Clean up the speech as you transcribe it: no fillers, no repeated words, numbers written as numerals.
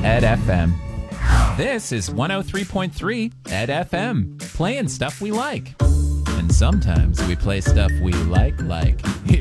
Ed FM. This is 103.3 Ed FM, playing stuff we like. And sometimes we play stuff we like.